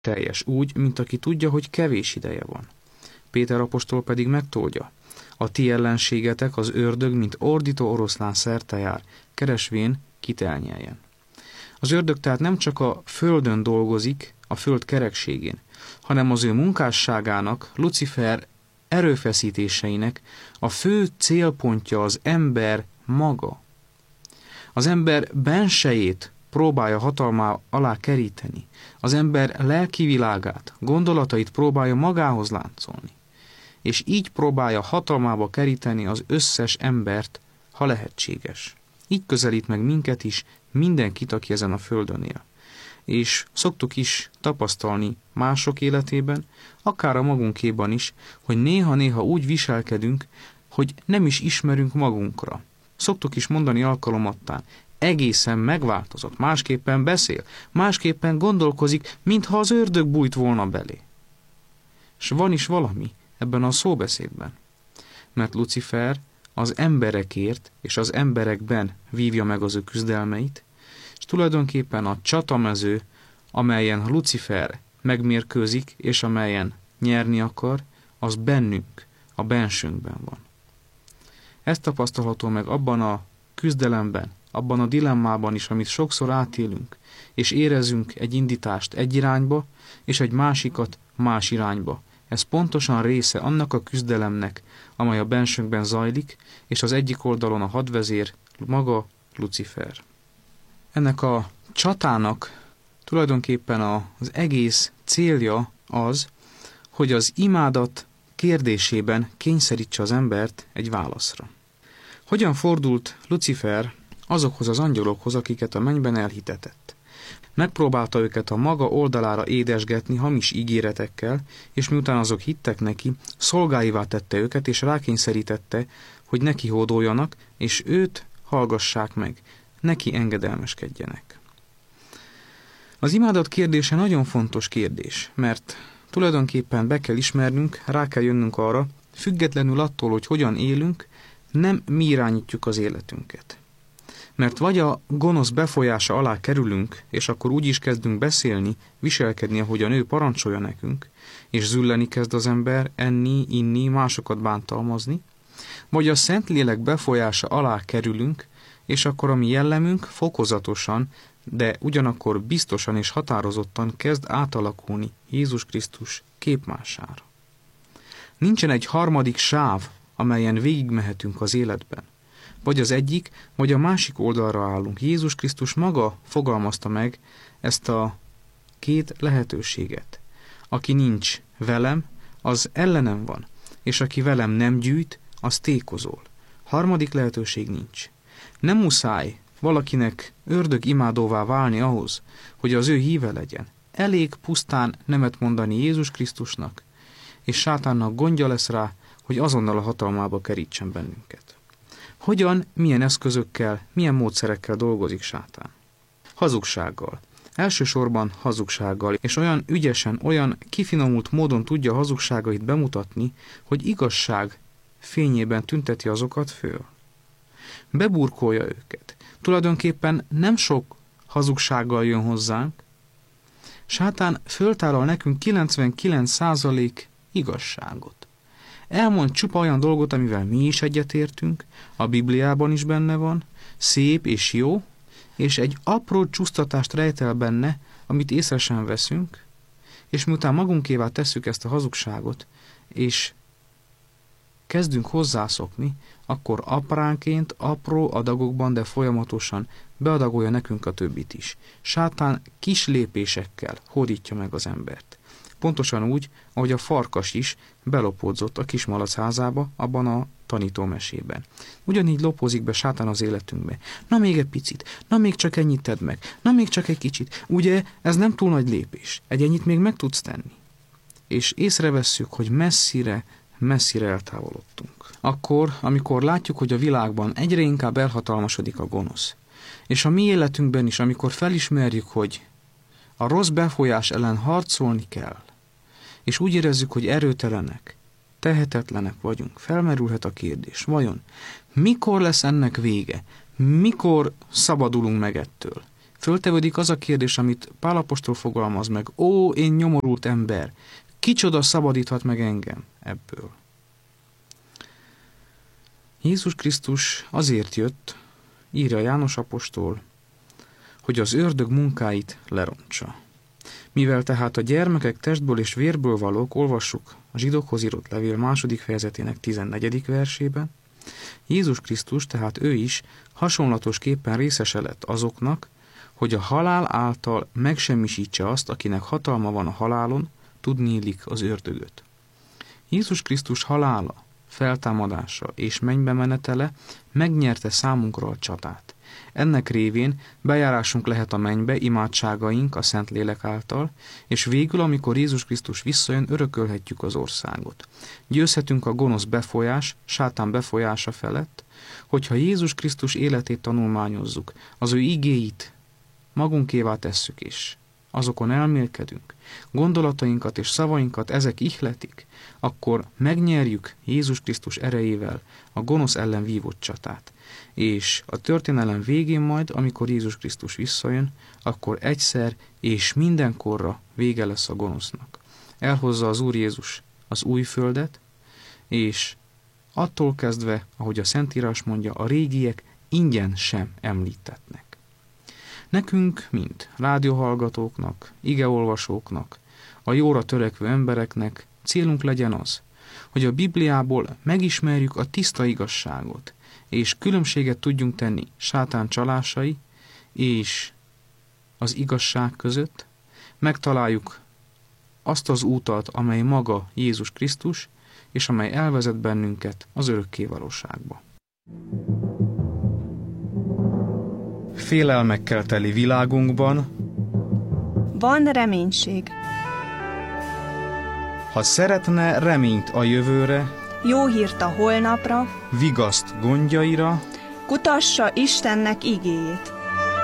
teljes, úgy, mint aki tudja, hogy kevés ideje van. Péter apostol pedig megtoldja: a ti ellenségetek, az ördög, mint ordító oroszlán szerte jár, keresvén kit elnyeljen. Az ördög tehát nem csak a földön dolgozik, a föld kerekségén, hanem az ő munkásságának, Lucifer erőfeszítéseinek a fő célpontja az ember maga. Az ember bensejét próbálja hatalmá alá keríteni, az ember lelki világát, gondolatait próbálja magához láncolni, és így próbálja hatalmába keríteni az összes embert, ha lehetséges. Így közelít meg minket is, mindenkit, aki ezen a földön él. És szoktuk is tapasztalni mások életében, akár a magunkéban is, hogy néha-néha úgy viselkedünk, hogy nem is ismerünk magunkra. Szoktuk is mondani alkalomattán: egészen megváltozott, másképpen beszél, másképpen gondolkozik, mintha az ördög bújt volna belé. S van is valami ebben a szóbeszédben, mert Lucifer az emberekért és az emberekben vívja meg az ő küzdelmeit, és tulajdonképpen a csatamező, amelyen Lucifer megmérkőzik, és amelyen nyerni akar, az bennünk, a bensőnkben van. Ezt tapasztalható meg abban a küzdelemben, abban a dilemmában is, amit sokszor átélünk, és érezünk egy indítást egy irányba, és egy másikat más irányba. Ez pontosan része annak a küzdelemnek, amely a bensőnkben zajlik, és az egyik oldalon a hadvezér maga Lucifer. Ennek a csatának tulajdonképpen az egész célja az, hogy az imádat kérdésében kényszerítse az embert egy válaszra. Hogyan fordult Lucifer azokhoz az angyalokhoz, akiket a mennyben elhitetett? Megpróbálta őket a maga oldalára édesgetni hamis ígéretekkel, és miután azok hittek neki, szolgáivá tette őket, és rákényszerítette, hogy neki hódoljanak, és őt hallgassák meg, neki engedelmeskedjenek. Az imádat kérdése nagyon fontos kérdés, mert tulajdonképpen be kell ismernünk, rá kell jönnünk arra, függetlenül attól, hogy hogyan élünk, nem mi irányítjuk az életünket. Mert vagy a gonosz befolyása alá kerülünk, és akkor úgy is kezdünk beszélni, viselkedni, ahogyan ő parancsolja nekünk, és zülleni kezd az ember, enni, inni, másokat bántalmazni, vagy a Szentlélek befolyása alá kerülünk, és akkor a mi jellemünk fokozatosan, de ugyanakkor biztosan és határozottan kezd átalakulni Jézus Krisztus képmására. Nincsen egy harmadik sáv, amelyen végigmehetünk az életben. Vagy az egyik, vagy a másik oldalra állunk. Jézus Krisztus maga fogalmazta meg ezt a két lehetőséget. Aki nincs velem, az ellenem van, és aki velem nem gyűjt, az tékozol. Harmadik lehetőség nincs. Nem muszáj valakinek ördög imádóvá válni ahhoz, hogy az ő híve legyen. Elég pusztán nemet mondani Jézus Krisztusnak, és sátánnak gondja lesz rá, hogy azonnal a hatalmába kerítsen bennünket. Hogyan, milyen eszközökkel, milyen módszerekkel dolgozik sátán? Hazugsággal. Elsősorban hazugsággal, és olyan ügyesen, olyan kifinomult módon tudja a hazugságait bemutatni, hogy igazság fényében tünteti azokat föl. Beburkolja őket. Tulajdonképpen nem sok hazugsággal jön hozzánk. Sátán föltárol nekünk 99% igazságot. Elmond csupa olyan dolgot, amivel mi is egyetértünk, a Bibliában is benne van, szép és jó, és egy apró csúsztatást rejtel benne, amit észre sem veszünk, és miután magunkévá tesszük ezt a hazugságot, és kezdünk hozzászokni, akkor apránként, apró adagokban, de folyamatosan beadagolja nekünk a többit is. Sátán kis lépésekkel hódítja meg az embert. Pontosan úgy, ahogy a farkas is belopódzott a kismalac házába abban a tanítómesében. Ugyanígy lopózik be sátán az életünkbe. Na még egy picit, na még csak ennyit tedd meg, na még csak egy kicsit. Ugye ez nem túl nagy lépés, egy ennyit még meg tudsz tenni. És észrevesszük, hogy messzire eltávolodtunk. Akkor, amikor látjuk, hogy a világban egyre inkább elhatalmasodik a gonosz, és a mi életünkben is, amikor felismerjük, hogy a rossz befolyás ellen harcolni kell, és úgy érezzük, hogy erőtelenek, tehetetlenek vagyunk, felmerülhet a kérdés, vajon mikor lesz ennek vége? Mikor szabadulunk meg ettől? Föltevődik az a kérdés, amit Pál apostol fogalmaz meg. Ó, én nyomorult ember! Kicsoda szabadíthat meg engem ebből? Jézus Krisztus azért jött, írja János apostol, hogy az ördög munkáit lerontsa. Mivel tehát a gyermekek testből és vérből valók, olvassuk a zsidókhoz írott levél 2. fejezetének 14. versében, Jézus Krisztus, tehát ő is hasonlatosképpen részese lett azoknak, hogy a halál által megsemmisítse azt, akinek hatalma van a halálon, tudniillik az ördögöt. Jézus Krisztus halála, feltámadása és mennybe menetele megnyerte számunkra a csatát. Ennek révén bejárásunk lehet a mennybe imádságaink a Szentlélek által, és végül, amikor Jézus Krisztus visszajön, örökölhetjük az országot. Győzhetünk a gonosz befolyás, sátán befolyása felett, hogyha Jézus Krisztus életét tanulmányozzuk, az ő igéit magunkévá tesszük is, azokon elmélkedünk, gondolatainkat és szavainkat ezek ihletik, akkor megnyerjük Jézus Krisztus erejével a gonosz ellen vívott csatát. És a történelem végén majd, amikor Jézus Krisztus visszajön, akkor egyszer és mindenkorra vége lesz a gonosznak. Elhozza az Úr Jézus az új földet, és attól kezdve, ahogy a Szentírás mondja, a régiek ingyen sem említetnek. Nekünk, mint rádióhallgatóknak, igeolvasóknak, a jóra törekvő embereknek célunk legyen az, hogy a Bibliából megismerjük a tiszta igazságot, és különbséget tudjunk tenni sátán csalásai és az igazság között, megtaláljuk azt az útat, amely maga Jézus Krisztus, és amely elvezet bennünket az örökké valóságba. Félelmekkel teli világunkban van reménység. Ha szeretne reményt a jövőre, Jó hírt a holnapra, vigaszt gondjaira, kutassa Istennek igéjét.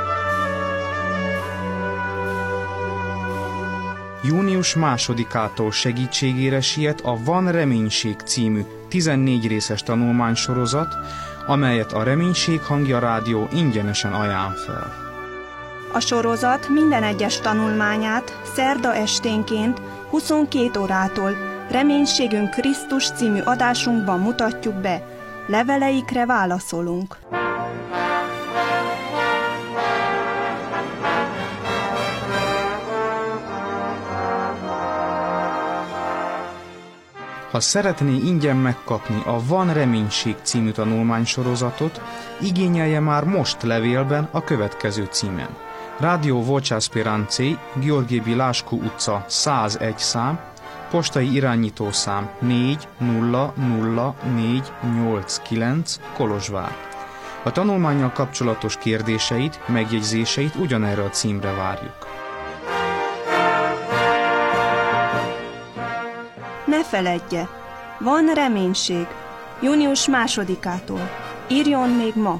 Június 2-ától segítségére siet a Van Reménység című 14 részes tanulmánysorozat, amelyet a Reménység Hangja Rádió ingyenesen ajánl fel. A sorozat minden egyes tanulmányát szerda esténként 22 órától Reménységünk Krisztus című adásunkban mutatjuk be. Leveleikre válaszolunk. Ha szeretné ingyen megkapni a Van Reménység című tanulmánysorozatot, igényelje már most levélben a következő címen. Radio Voce Speranței, Gheorghe Bilascu utca 101 szám, postai irányítószám 400489 Kolozsvár. A tanulmánnyal kapcsolatos kérdéseit, megjegyzéseit ugyanerre a címre várjuk. Ne feledje, van reménység. Június 2-ától. Írjon még ma!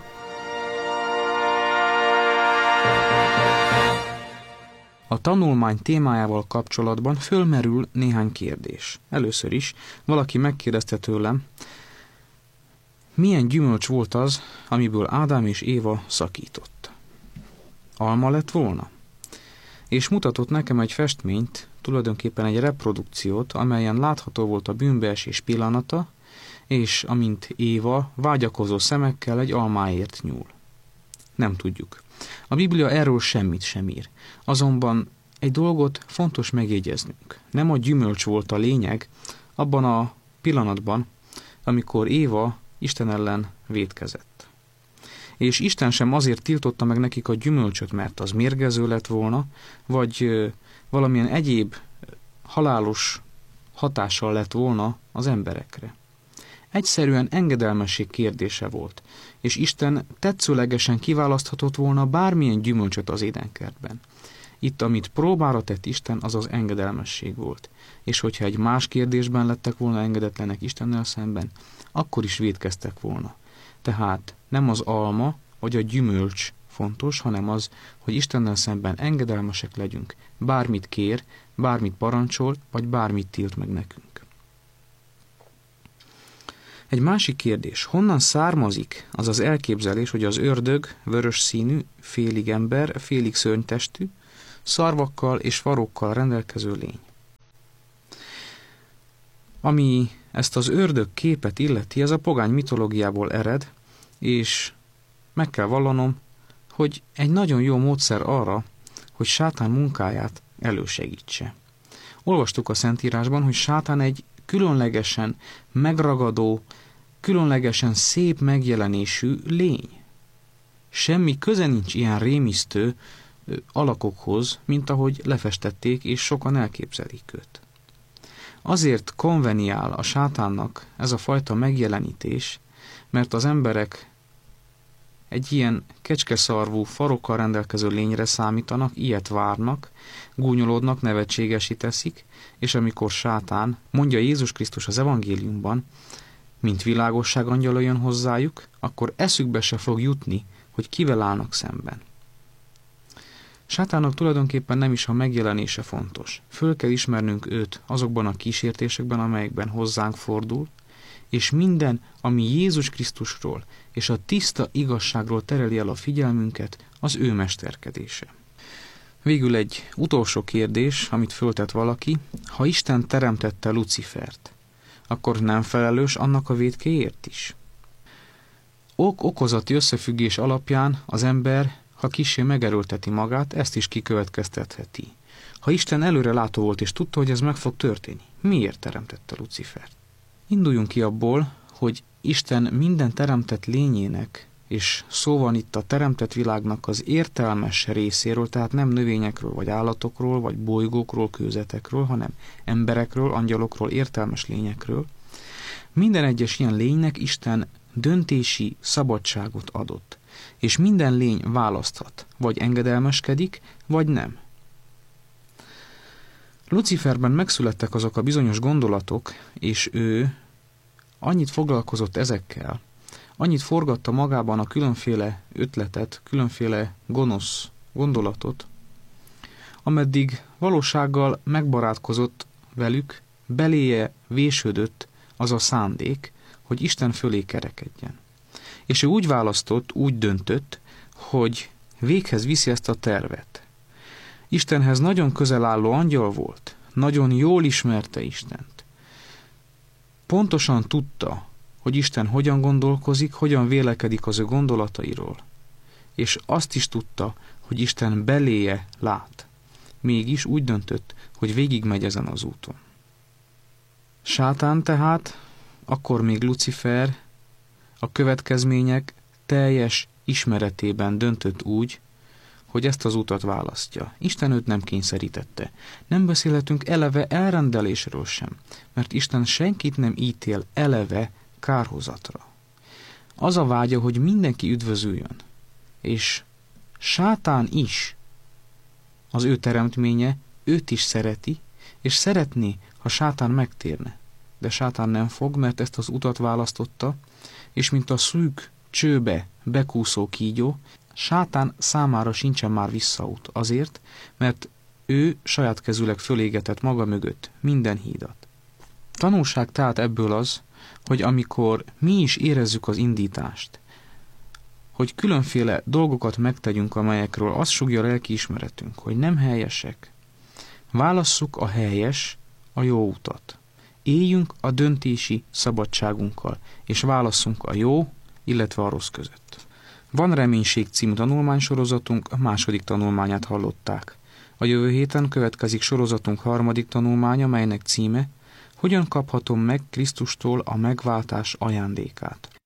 A tanulmány témájával kapcsolatban fölmerül néhány kérdés. Először is valaki megkérdezte tőlem, milyen gyümölcs volt az, amiből Ádám és Éva szakított. Alma lett volna? És mutatott nekem egy festményt, tulajdonképpen egy reprodukciót, amelyen látható volt a bűnbeesés pillanata, és amint Éva vágyakozó szemekkel egy almáért nyúl. Nem tudjuk. A Biblia erről semmit sem ír. Azonban egy dolgot fontos megjegyeznünk. Nem a gyümölcs volt a lényeg abban a pillanatban, amikor Éva Isten ellen vétkezett. És Isten sem azért tiltotta meg nekik a gyümölcsöt, mert az mérgező lett volna, vagy valamilyen egyéb halálos hatással lett volna az emberekre. Egyszerűen engedelmesség kérdése volt, és Isten tetszőlegesen kiválaszthatott volna bármilyen gyümölcsöt az édenkertben. Itt, amit próbára tett Isten, az az engedelmesség volt. És hogyha egy más kérdésben lettek volna engedetlenek Istennel szemben, akkor is vétkeztek volna. Tehát nem az alma vagy a gyümölcs fontos, hanem az, hogy Istennel szemben engedelmesek legyünk. Bármit kér, bármit parancsol, vagy bármit tilt meg nekünk. Egy másik kérdés, honnan származik az az elképzelés, hogy az ördög vörös színű, félig ember, félig szörnytestű, szarvakkal és farokkal rendelkező lény? Ami ezt az ördög képet illeti, ez a pogány mitológiából ered, és meg kell vallanom, hogy egy nagyon jó módszer arra, hogy sátán munkáját elősegítse. Olvastuk a Szentírásban, hogy sátán egy különlegesen megragadó, különlegesen szép megjelenésű lény. Semmi köze nincs ilyen rémisztő alakokhoz, mint ahogy lefestették, és sokan elképzelik őt. Azért konveniál a sátánnak ez a fajta megjelenítés, mert az emberek egy ilyen kecskeszarvú, farokkal rendelkező lényre számítanak, ilyet várnak, gúnyolódnak, nevetségessé teszik, és amikor sátán, mondja Jézus Krisztus az evangéliumban, mint világosság angyala jön hozzájuk, akkor eszükbe se fog jutni, hogy kivel állnak szemben. Sátánnak tulajdonképpen nem is a megjelenése fontos. Föl kell ismernünk őt azokban a kísértésekben, amelyekben hozzánk fordul, és minden, ami Jézus Krisztusról és a tiszta igazságról tereli el a figyelmünket, az ő mesterkedése. Végül egy utolsó kérdés, amit föltett valaki: ha Isten teremtette Lucifert, akkor nem felelős annak a vétkéért is? Ok-okozati összefüggés alapján az ember, ha kissé megerőlteti magát, ezt is kikövetkeztetheti. Ha Isten előre látó volt és tudta, hogy ez meg fog történni, miért teremtette Lucifert? Induljunk ki abból, hogy Isten minden teremtett lényének, és szó van itt a teremtett világnak az értelmes részéről, tehát nem növényekről, vagy állatokról, vagy bolygókról, kőzetekről, hanem emberekről, angyalokról, értelmes lényekről. Minden egyes ilyen lénynek Isten döntési szabadságot adott, és minden lény választhat, vagy engedelmeskedik, vagy nem. Luciferben megszülettek azok a bizonyos gondolatok, és ő annyit foglalkozott ezekkel, annyit forgatta magában a különféle ötletet, különféle gonosz gondolatot, ameddig valósággal megbarátkozott velük, beléje vésődött az a szándék, hogy Isten fölé kerekedjen. És ő úgy választott, úgy döntött, hogy véghez viszi ezt a tervet. Istenhez nagyon közel álló angyal volt, nagyon jól ismerte Istent. Pontosan tudta, hogy Isten hogyan gondolkozik, hogyan vélekedik az ő gondolatairól. És azt is tudta, hogy Isten beléje lát. Mégis úgy döntött, hogy végigmegy ezen az úton. Sátán tehát, akkor még Lucifer, a következmények teljes ismeretében döntött úgy, hogy ezt az utat választja. Isten őt nem kényszerítette. Nem beszélhetünk eleve elrendelésről sem, mert Isten senkit nem ítél eleve kárhozatra. Az a vágya, hogy mindenki üdvözüljön, és sátán is, az ő teremtménye, őt is szereti, és szeretné, ha sátán megtérne. De sátán nem fog, mert ezt az utat választotta, és mint a szűk csőbe bekúszó kígyó, sátán számára sincsen már visszaút azért, mert ő saját kezűleg fölégetett maga mögött minden hídat. Tanulság tehát ebből az, hogy amikor mi is érezzük az indítást, hogy különféle dolgokat megtegyünk, amelyekről azt sugja a lelkiismeretünk, hogy nem helyesek, válasszuk a helyes, a jó utat. Éljünk a döntési szabadságunkkal, és válasszunk a jó, illetve a rossz között. Van Reménység című tanulmánysorozatunk, a második tanulmányát hallották. A jövő héten következik sorozatunk harmadik tanulmánya, melynek címe: Hogyan kaphatom meg Krisztustól a megváltás ajándékát?